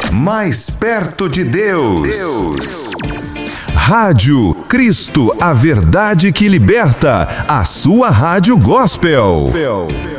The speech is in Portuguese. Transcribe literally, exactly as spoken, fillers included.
mais perto de Deus. Deus. Rádio Cristo, a verdade que liberta, a sua rádio gospel.